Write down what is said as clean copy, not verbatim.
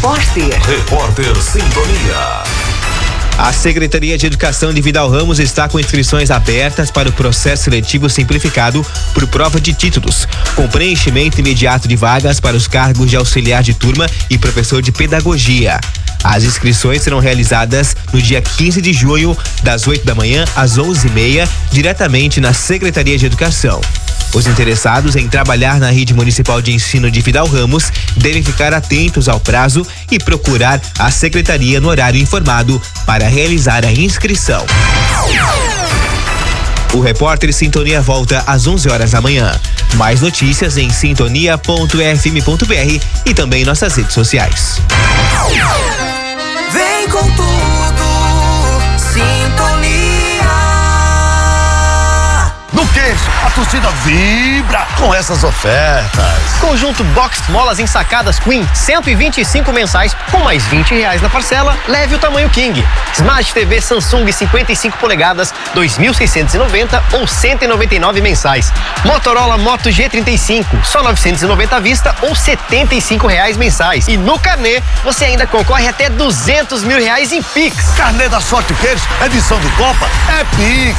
Repórter Sintonia. A Secretaria de Educação de Vidal Ramos está com inscrições abertas para o processo seletivo simplificado por prova de títulos, com preenchimento imediato de vagas para os cargos de auxiliar de turma e professor de pedagogia. As inscrições serão realizadas no dia 15 de junho, das 8 da manhã às 11h30, diretamente na Secretaria de Educação. Os interessados em trabalhar na Rede Municipal de Ensino de Vidal Ramos devem ficar atentos ao prazo e procurar a secretaria no horário informado para realizar a inscrição. O Repórter Sintonia volta às 11 horas da manhã. Mais notícias em sintonia.fm.br e também em nossas redes sociais. Vem com tudo, Sintonia. No Queijo, a torcida vibra com essas ofertas. Conjunto Box Molas ensacadas Queen, 125 mensais, com mais R$20 na parcela, leve o tamanho King. Smart TV Samsung 55 polegadas, 2.690 ou 199 mensais. Motorola Moto G35, só 990 à vista ou R$75 mensais. E no Carnê, você ainda concorre até R$200 mil em Pix. Carnê da Sorte Queijo, edição de Copa, é Pix.